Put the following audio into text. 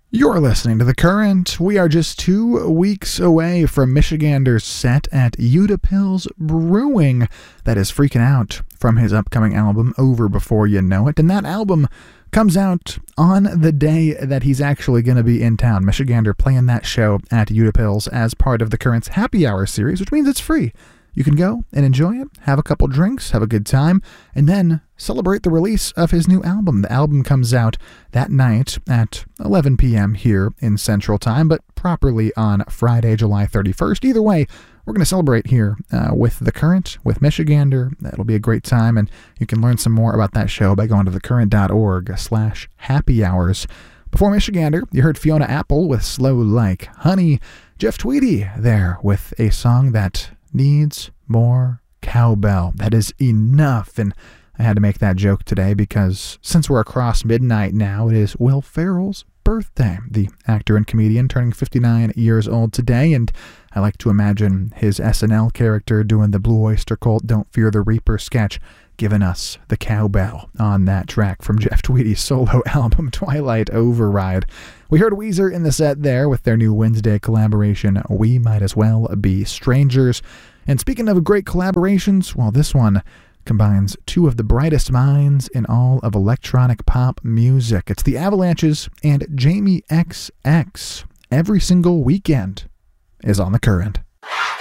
You're listening to The Current. We are just 2 weeks away from Michigander's set at Utapils Brewing. That is freaking out from his upcoming album, Over Before You Know It. And that album comes out on the day that he's actually going to be in town. Michigander playing that show at Utapils as part of The Current's Happy Hour series, which means it's free. You can go and enjoy it, have a couple drinks, have a good time, and then celebrate the release of his new album. The album comes out that night at 11 p.m. here in Central Time, but properly on Friday, July 31st. Either way, we're going to celebrate here with The Current, with Michigander. It'll be a great time, and you can learn some more about that show by going to thecurrent.org/happy hours. Before Michigander, you heard Fiona Apple with Slow Like Honey. Jeff Tweedy there with a song that needs more cowbell. That is enough. And I had to make that joke today because since we're across midnight now, it is Will Ferrell's birthday. The actor and comedian turning 59 years old today, and I like to imagine his SNL character doing the Blue Oyster Cult Don't Fear the Reaper sketch, giving us the cowbell on that track from Jeff Tweedy's solo album, Twilight Override. We heard Weezer in the set there with their new Wednesday collaboration, We Might As Well Be Strangers. And speaking of great collaborations, well, this one combines two of the brightest minds in all of electronic pop music. It's the Avalanches and Jamie XX. Every Single Weekend is on The Current.